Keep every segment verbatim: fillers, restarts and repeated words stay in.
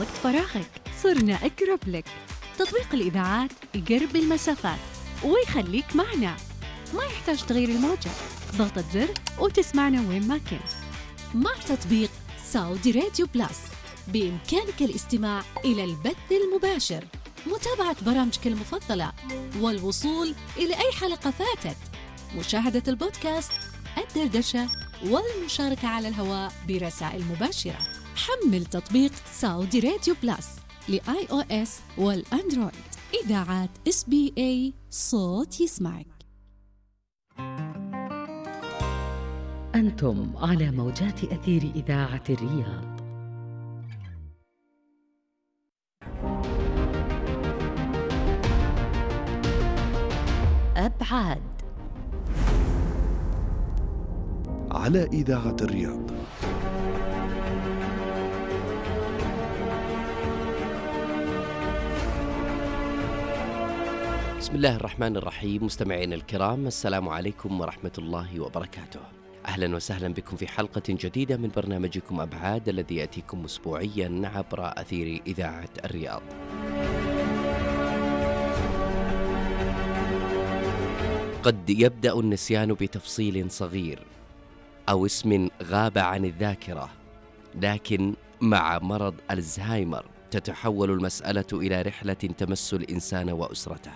فراغك صرنا أقرب لك. تطبيق الإذاعات يقرب المسافات ويخليك معنا، ما يحتاج تغيير الموجة، ضغطة زر وتسمعنا وين ما كنت. مع تطبيق سعودي راديو بلس بإمكانك الاستماع إلى البث المباشر، متابعة برامجك المفضلة، والوصول إلى أي حلقة فاتت، مشاهدة البودكاست، الدردشة، والمشاركة على الهواء برسائل مباشرة. حمل تطبيق سعودي راديو بلس لآي أو إس والأندرويد. إذاعات إس بي إيه، صوت يسمعك. أنتم على موجات أثير إذاعة الرياض. أبعاد على إذاعة الرياض. بسم الله الرحمن الرحيم. مستمعين الكرام، السلام عليكم ورحمة الله وبركاته. أهلا وسهلا بكم في حلقة جديدة من برنامجكم أبعاد، الذي يأتيكم أسبوعيا عبر أثير إذاعة الرياض. قد يبدأ النسيان بتفصيل صغير أو اسم غاب عن الذاكرة، لكن مع مرض الزهايمر تتحول المسألة إلى رحلة تمس الإنسان وأسرته،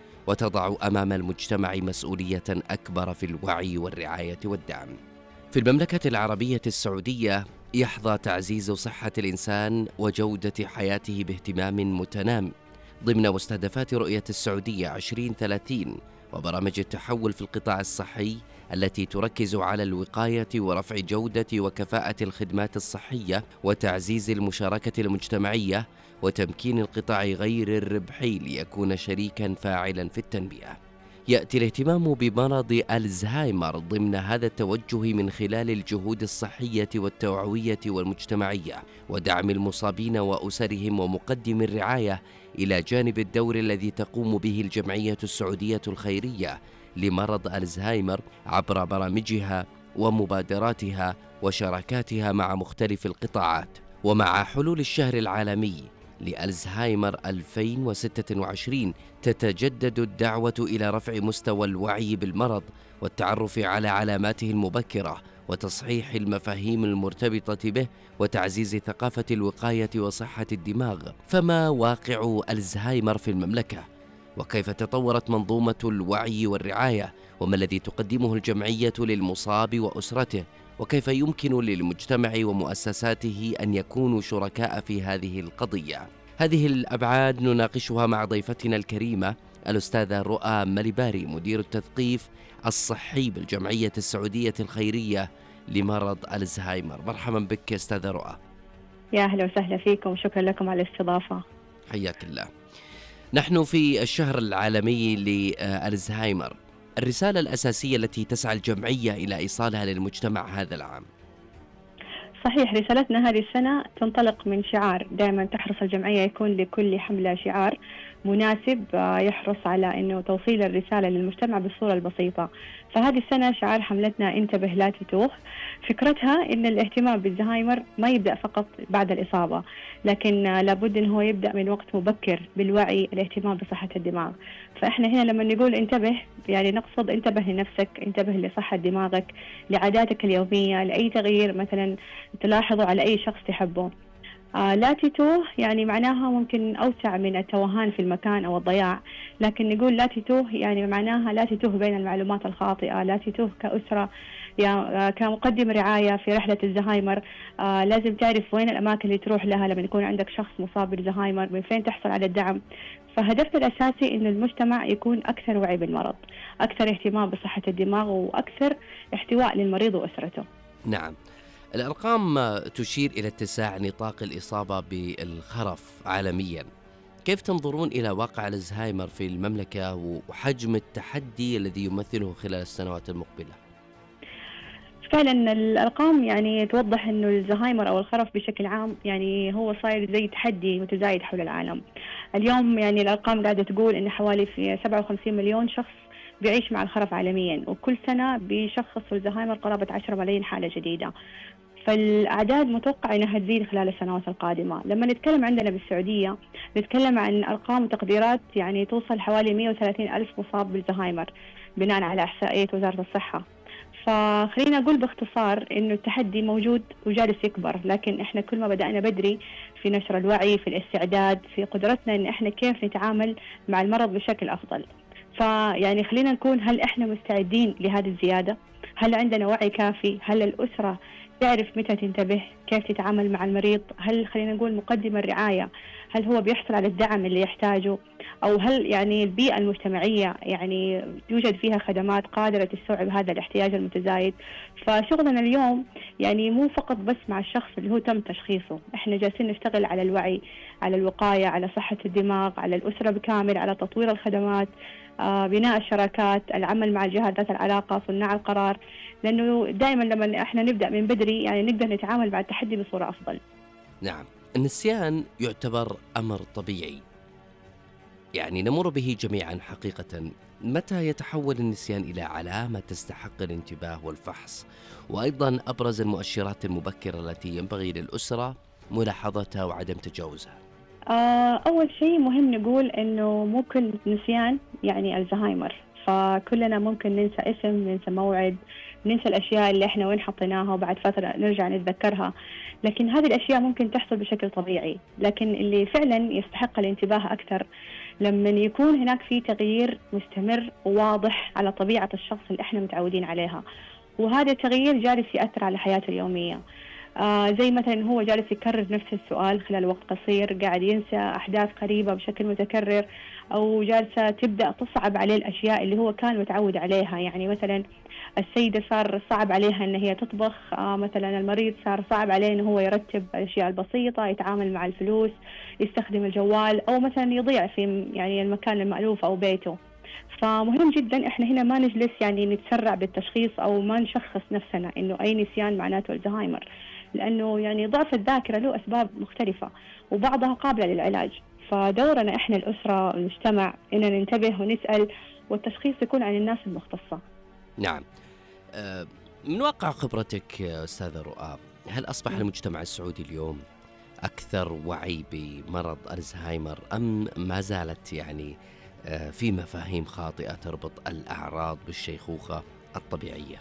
وتضع أمام المجتمع مسؤولية أكبر في الوعي والرعاية والدعم. في المملكة العربية السعودية يحظى تعزيز صحة الإنسان وجودة حياته باهتمام متنامي ضمن مستهدفات رؤية السعودية عشرين ثلاثين وبرامج التحول في القطاع الصحي التي تركز على الوقاية ورفع جودة وكفاءة الخدمات الصحية وتعزيز المشاركة المجتمعية وتمكين القطاع غير الربحي ليكون شريكاً فاعلاً في التنمية. يأتي الاهتمام بمرض الزهايمر ضمن هذا التوجه من خلال الجهود الصحية والتوعوية والمجتمعية ودعم المصابين وأسرهم ومقدم الرعاية، إلى جانب الدور الذي تقوم به الجمعية السعودية الخيرية لمرض الزهايمر عبر برامجها ومبادراتها وشراكاتها مع مختلف القطاعات. ومع حلول الشهر العالمي لألزهايمر ألفين وستة وعشرين تتجدد الدعوة إلى رفع مستوى الوعي بالمرض والتعرف على علاماته المبكرة وتصحيح المفاهيم المرتبطة به وتعزيز ثقافة الوقاية وصحة الدماغ. فما واقع الزهايمر في المملكة؟ وكيف تطورت منظومة الوعي والرعاية؟ وما الذي تقدمه الجمعية للمصاب وأسرته؟ وكيف يمكن للمجتمع ومؤسساته أن يكونوا شركاء في هذه القضية؟ هذه الأبعاد نناقشها مع ضيفتنا الكريمة الأستاذة رؤى مليباري، مدير التثقيف الصحي بالجمعية السعودية الخيرية لمرض الزهايمر. مرحبا بك أستاذة رؤى. يا أهلا وسهلا فيكم، وشكرا لكم على الاستضافة. حياك الله. نحن في الشهر العالمي للزهايمر، الرسالة الأساسية التي تسعى الجمعية إلى إيصالها للمجتمع هذا العام. صحيح، رسالتنا هذه السنة تنطلق من شعار دائما تحرص الجمعية يكون لكل حملة شعار مناسب يحرص على أنه توصيل الرسالة للمجتمع بالصورة البسيطة. فهذه السنة شعار حملتنا انتبه لا تتوه. فكرتها أن الاهتمام بالزهايمر ما يبدأ فقط بعد الإصابة، لكن لابد أنه هو يبدأ من وقت مبكر بالوعي، الاهتمام بصحة الدماغ. فإحنا هنا لما نقول انتبه يعني نقصد انتبه لنفسك، انتبه لصحة دماغك، لعاداتك اليومية، لأي تغيير مثلا تلاحظه على أي شخص تحبه. آه لا تتوه يعني معناها ممكن أوسع من التوهان في المكان أو الضياع، لكن نقول لا تتوه يعني معناها لا تتوه بين المعلومات الخاطئة، لا تتوه كأسرة يا كمقدم رعاية في رحلة الزهايمر. آه لازم تعرف وين الأماكن اللي تروح لها لما يكون عندك شخص مصاب بالزهايمر، من فين تحصل على الدعم. فهدفنا الأساسي إن المجتمع يكون أكثر وعي بالمرض، أكثر اهتمام بصحة الدماغ، وأكثر احتواء للمريض وأسرته. نعم، الأرقام تشير إلى اتساع نطاق الإصابة بالخرف عالميا. كيف تنظرون إلى واقع الزهايمر في المملكة وحجم التحدي الذي يمثله خلال السنوات المقبلة؟ فعلا الأرقام يعني توضح إنه الزهايمر أو الخرف بشكل عام يعني هو صاير زي تحدي متزايد حول العالم. اليوم يعني الأرقام قاعدة تقول إن حوالي في سبعة وخمسين مليون شخص بيعيش مع الخرف عالميا، وكل سنة بيشخصوا الزهايمر قرابة عشرة ملايين حالة جديدة. فالأعداد متوقع أنها تزيد خلال السنوات القادمة. لما نتكلم عندنا بالسعودية نتكلم عن أرقام وتقديرات يعني توصل حوالي مئة وثلاثين ألف مصاب بالزهايمر بناء على إحصائية وزارة الصحة. فخلينا أقول باختصار إنه التحدي موجود وجالس يكبر، لكن إحنا كل ما بدأنا بدري في نشر الوعي، في الاستعداد، في قدرتنا إن إحنا كيف نتعامل مع المرض بشكل أفضل. فيعني خلينا نكون، هل إحنا مستعدين لهذه الزيادة؟ هل عندنا وعي كافي؟ هل الأسرة تعرف متى تنتبه؟ كيف تتعامل مع المريض؟ هل خلينا نقول مقدم الرعاية هل هو بيحصل على الدعم اللي يحتاجه؟ أو هل يعني البيئة المجتمعية يعني يوجد فيها خدمات قادرة تستوعب هذا الاحتياج المتزايد؟ فشغلنا اليوم يعني مو فقط بس مع الشخص اللي هو تم تشخيصه، احنا جالسين نشتغل على الوعي، على الوقاية، على صحة الدماغ، على الأسرة بكامل، على تطوير الخدمات، آه، بناء الشراكات، العمل مع الجهات ذات العلاقة، صناع القرار، لأنه دائما لما احنا نبدأ من بدري يعني نقدر نتعامل مع التحدي بصورة أفضل. نعم، النسيان يعتبر أمر طبيعي يعني نمر به جميعا حقيقة. متى يتحول النسيان إلى علامة تستحق الانتباه والفحص؟ وأيضا أبرز المؤشرات المبكرة التي ينبغي للأسرة ملاحظتها وعدم تجاوزها. أول شيء مهم نقول إنه مو كل نسيان يعني الزهايمر، فكلنا ممكن ننسى اسم، ننسى موعد، ننسى الأشياء اللي إحنا وين حطيناها وبعد فترة نرجع نتذكرها، لكن هذه الأشياء ممكن تحصل بشكل طبيعي. لكن اللي فعلا يستحق الانتباه أكثر لما يكون هناك في تغيير مستمر وواضح على طبيعة الشخص اللي إحنا متعودين عليها، وهذا التغيير جالس يأثر على حياته اليومية. آه زي مثلا هو جالس يكرر نفس السؤال خلال وقت قصير، قاعد ينسى أحداث قريبة بشكل متكرر، أو جالسة تبدأ تصعب عليه الأشياء اللي هو كان متعود عليها. يعني مثلا السيدة صار صعب عليها أن هي تطبخ، آه مثلا المريض صار صعب عليه أنه هو يرتب الأشياء البسيطة، يتعامل مع الفلوس، يستخدم الجوال، أو مثلا يضيع في يعني المكان المألوف أو بيته. فمهم جدا احنا هنا ما نجلس يعني نتسرع بالتشخيص او ما نشخص نفسنا انه اي نسيان معناته الزهايمر، لانه يعني ضعف الذاكرة له اسباب مختلفة وبعضها قابلة للعلاج. فدورنا احنا الاسرة والمجتمع ان ننتبه ونسأل، والتشخيص يكون عن الناس المختصة. نعم، من واقع خبرتك أستاذة رؤى، هل أصبح المجتمع السعودي اليوم أكثر وعي بمرض الزهايمر أم ما زالت يعني في مفاهيم خاطئة تربط الأعراض بالشيخوخة الطبيعية؟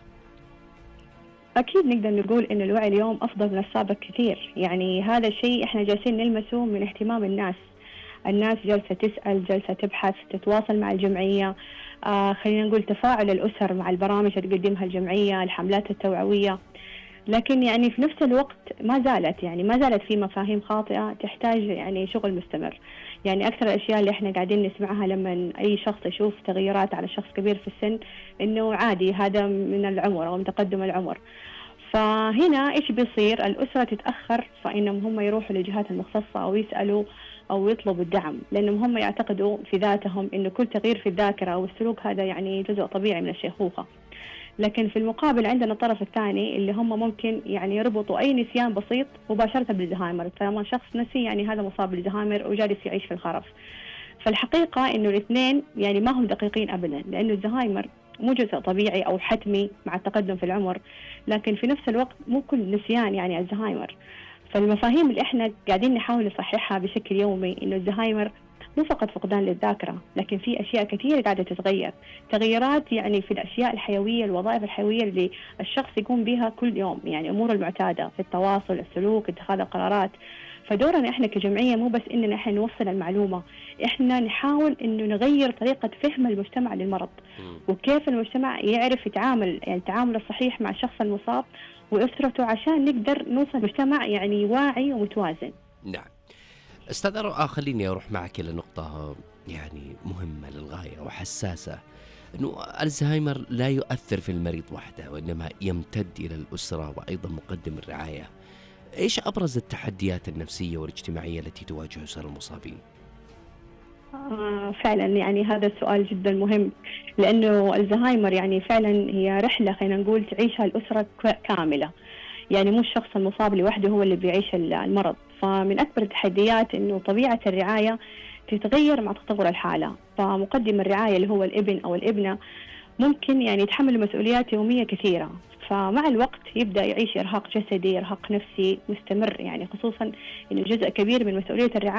أكيد نقدر نقول إن الوعي اليوم أفضل من السابق كثير. يعني هذا الشيء إحنا جالسين نلمسه من اهتمام الناس. الناس جالسة تسأل، جالسة تبحث، تتواصل مع الجمعية، آه خلينا نقول تفاعل الأسر مع البرامج اللي تقدمها الجمعية، الحملات التوعوية. لكن يعني في نفس الوقت ما زالت يعني ما زالت في مفاهيم خاطئة تحتاج يعني شغل مستمر. يعني أكثر الأشياء اللي إحنا قاعدين نسمعها لما أي شخص يشوف تغيرات على شخص كبير في السن إنه عادي، هذا من العمر أو من تقدم العمر. فهنا إيش بيصير؟ الأسرة تتأخر فإنهم هم يروحوا للجهات المختصة أو يسألوا أو يطلبوا الدعم، لأنهم هم يعتقدوا في ذاتهم إنه كل تغيير في الذاكرة أو السلوك هذا يعني جزء طبيعي من الشيخوخة. لكن في المقابل عندنا الطرف الثاني اللي هم ممكن يعني يربطوا أي نسيان بسيط مباشرة بالزهايمر، فلما شخص نسي يعني هذا مصاب بالزهايمر وجالس يعيش في الخرف. فالحقيقة إنه الاثنين يعني ما هم دقيقين أبدا، لأنه الزهايمر مو جزء طبيعي أو حتمي مع التقدم في العمر، لكن في نفس الوقت مو كل نسيان يعني الزهايمر. فالمفاهيم اللي احنا قاعدين نحاول نصححها بشكل يومي إنه الزهايمر مو فقط فقدان للذاكرة، لكن في أشياء كثيرة قاعدة تتغير، تغيرات يعني في الأشياء الحيوية، الوظائف الحيوية اللي الشخص يقوم بها كل يوم، يعني أمور المعتادة في التواصل، السلوك، اتخاذ القرارات. فدورنا إحنا كجمعية مو بس إننا إحنا نوصل المعلومة، إحنا نحاول إنه نغير طريقة فهم المجتمع للمرض، وكيف المجتمع يعرف يتعامل يعني التعامل الصحيح مع الشخص المصاب وأسرته، عشان نقدر نوصل مجتمع يعني واعي ومتوازن. نعم. أستاذ رؤى، خليني أروح معك إلى نقطة يعني مهمة للغاية وحساسة، أنه الزهايمر لا يؤثر في المريض وحده وإنما يمتد إلى الأسرة وأيضا مقدم الرعاية. إيش أبرز التحديات النفسية والاجتماعية التي تواجه أسر المصابين؟ آه فعلا يعني هذا السؤال جدا مهم، لأنه الزهايمر يعني فعلا هي رحلة خلينا نقول تعيشها الأسرة كاملة، يعني مو الشخص المصاب لوحده هو اللي بيعيش المرض. فمن أكبر التحديات إنه طبيعة الرعاية تتغير مع تطور الحالة. فمقدم الرعاية اللي هو الابن أو الابنة ممكن يعني يتحمل مسؤوليات يومية كثيرة، فمع الوقت يبدأ يعيش إرهاق جسدي، إرهاق نفسي مستمر، يعني خصوصا إنه جزء كبير من مسؤولية الرعاية